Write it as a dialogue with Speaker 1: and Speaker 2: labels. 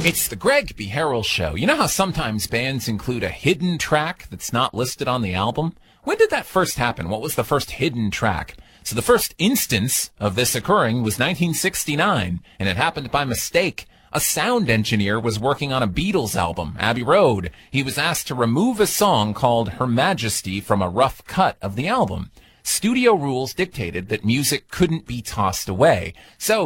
Speaker 1: It's the Greg B. Harrell Show. You know how sometimes bands include a hidden track that's not listed on the album? When did that first happen? What was the first hidden track? So the first instance of this occurring was 1969, and it happened by mistake. A sound engineer was working on a Beatles album, Abbey Road. He was asked to remove a song called Her Majesty from a rough cut of the album. Studio rules dictated that music couldn't be tossed away. So